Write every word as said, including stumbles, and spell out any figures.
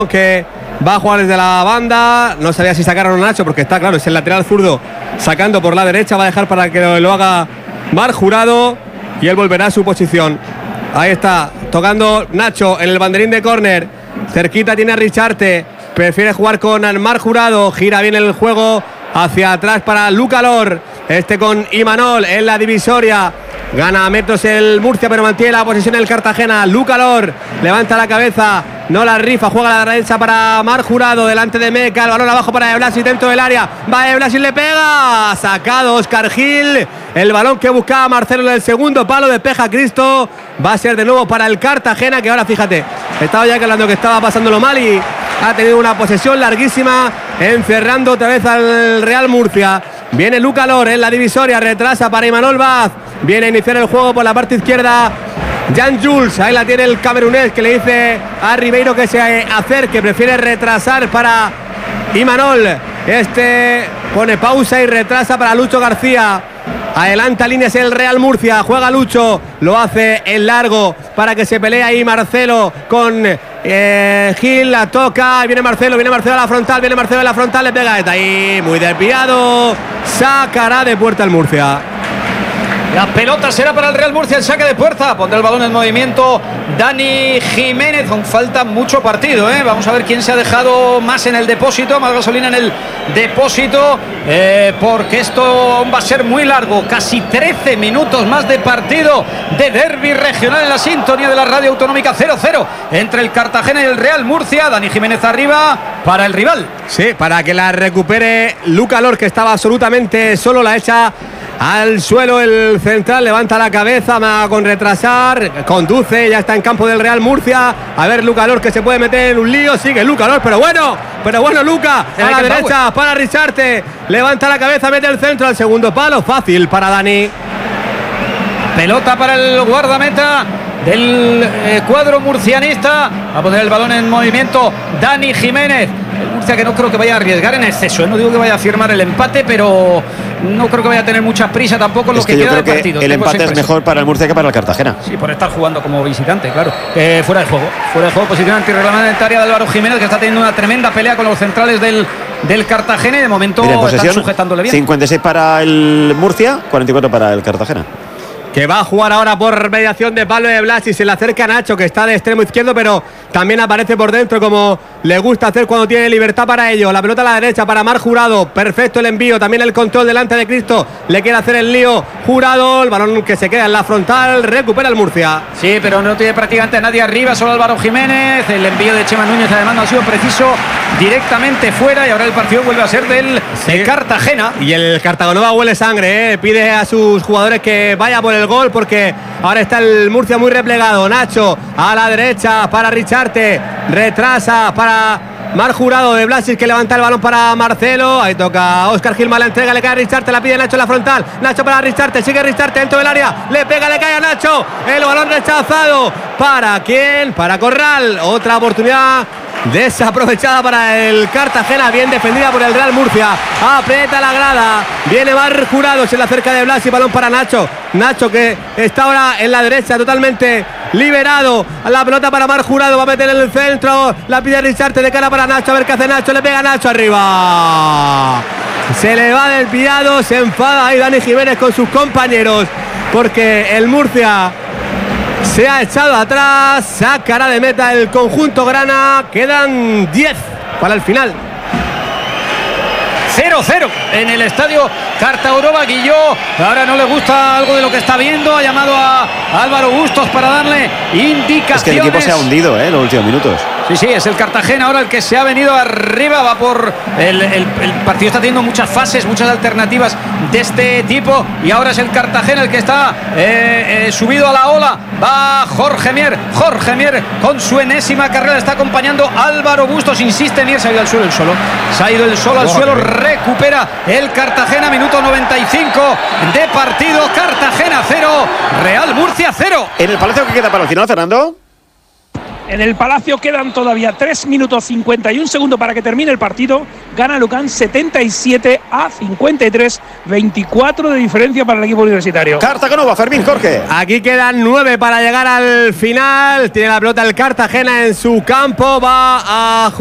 que va a jugar desde la banda. No sabía si sacaron a Nacho porque está claro, es el lateral zurdo sacando por la derecha. Va a dejar para que lo haga Marc Jurado y él volverá a su posición. Ahí está, tocando Nacho en el banderín de córner. Cerquita tiene a Richarte, prefiere jugar con Marc Jurado. Gira bien el juego hacia atrás para Luca Lor. Este con Imanol en la divisoria. Gana metros el Murcia, pero mantiene la posesión el Cartagena. Luca Lor levanta la cabeza, no la rifa, juega a la derecha para Marc Jurado, delante de Meca, el balón abajo para Eblasis dentro del área. Va Eblasis, le pega, sacado Óscar Gil. El balón que buscaba Marcelo en el segundo palo, despeja Cristo. Va a ser de nuevo para el Cartagena, que ahora fíjate, estaba ya hablando que estaba pasándolo mal y ha tenido una posesión larguísima, encerrando otra vez al Real Murcia. Viene Luca Lor en la divisoria, retrasa para Imanol Vaz. Viene a iniciar el juego por la parte izquierda Jan Jules, ahí la tiene el camerunés, que le dice a Ribeiro que se acerque, prefiere retrasar para Imanol. Este pone pausa y retrasa para Lucho García. Adelanta líneas el Real Murcia, juega Lucho, lo hace en largo para que se pelee ahí Marcelo con eh, Gil, la toca, viene Marcelo, viene Marcelo a la frontal, viene Marcelo a la frontal, le pega, está ahí muy desviado, sacará de puerta el Murcia. La pelota será para el Real Murcia, el saque de puerta. Pondrá el balón en movimiento Dani Jiménez. Con falta mucho partido, ¿eh? Vamos a ver quién se ha dejado más en el depósito, más gasolina en el depósito, eh, porque esto va a ser muy largo. Casi trece minutos más de partido de derbi regional en la sintonía de la radio autonómica. Cero cero entre el Cartagena y el Real Murcia. Dani Jiménez arriba para el rival. Sí, para que la recupere Luca Lor, que estaba absolutamente solo, la echa al suelo el central, levanta la cabeza, va con retrasar, conduce, ya está en campo del Real Murcia. A ver Luca Lor, que se puede meter en un lío, sigue Luca Lor, pero bueno, pero bueno Luca, a la derecha para Richarte, levanta la cabeza, mete el centro al segundo palo, fácil para Dani. Pelota para el guardameta del eh, cuadro murcianista. Va a poner el balón en movimiento Dani Jiménez. El Murcia, que no creo que vaya a arriesgar en exceso, ¿eh? No digo que vaya a firmar el empate, pero no creo que vaya a tener mucha prisa tampoco en lo es que, que yo queda creo del que partido. El empate es mejor para el Murcia que para el Cartagena. Sí, por estar jugando como visitante, claro. Eh, fuera de juego, fuera de juego, posición antirreglamentaria de Álvaro Jiménez, que está teniendo una tremenda pelea con los centrales del, del Cartagena y de momento Mira, están sujetándole bien. cincuenta y seis para el Murcia, cuarenta y cuatro para el Cartagena. Que va a jugar ahora por mediación de Pablo de Blas y se le acerca a Nacho, que está de extremo izquierdo, pero también aparece por dentro como le gusta hacer cuando tiene libertad para ello. La pelota a la derecha para Marc Jurado, perfecto el envío, también el control delante de Cristo, le quiere hacer el lío Jurado, el balón que se queda en la frontal, recupera el Murcia. Sí, pero no tiene prácticamente a nadie arriba, solo Álvaro Jiménez. El envío de Chema Núñez además no ha sido preciso, directamente fuera, y ahora el partido vuelve a ser del sí. de Cartagena. Y el Cartagonova huele sangre, ¿eh? Pide a sus jugadores que vaya por el gol, porque ahora está el Murcia muy replegado. Nacho a la derecha para Richarte, retrasa para Marc Jurado, de Blasis, que levanta el balón para Marcelo. Ahí toca Óscar Gil, la entrega, le cae a Richarte, la pide Nacho en la frontal. Nacho para Richarte, sigue Richarte dentro del área, le pega, le cae a Nacho, el balón rechazado. ¿Para quién? Para Corral. Otra oportunidad desaprovechada para el Cartagena, bien defendida por el Real Murcia. Aprieta la grada, viene Marc Jurado, se le acerca de Blas y balón para Nacho. Nacho, que está ahora en la derecha, totalmente liberado. La pelota para Marc Jurado, va a meter en el centro, la pide Richarte de cara para Nacho, a ver qué hace Nacho, le pega Nacho arriba. Se le va desviado, se enfada ahí Dani Jiménez con sus compañeros, porque el Murcia se ha echado atrás, sacará de meta el conjunto grana. Quedan diez para el final. cero cero en el estadio Cartagonova. Guilló ahora no le gusta algo de lo que está viendo, ha llamado a Álvaro Bustos para darle indicaciones. Es que el equipo se ha hundido, ¿eh? En los últimos minutos. Sí, sí, es el Cartagena ahora el que se ha venido arriba, va por el, el, el partido está teniendo muchas fases, muchas alternativas de este tipo, y ahora es el Cartagena el que está eh, eh, subido a la ola. Va Jorge Mier, Jorge Mier con su enésima carrera, está acompañando Álvaro Bustos, insiste Mier, se ha ido al suelo el solo, se ha ido el solo al oh, suelo, recupera el Cartagena, minuto noventa y cinco de partido. Cartagena cero, Real Murcia cero. En el Palacio, que queda para el final, Fernando. En el Palacio quedan todavía tres minutos cincuenta y un segundos para que termine el partido. Gana Lucan setenta y siete a cincuenta y tres, veinticuatro de diferencia para el equipo universitario. Cartagonova, Fermín, Jorge. Aquí quedan nueve para llegar al final. Tiene la pelota el Cartagena en su campo. Va a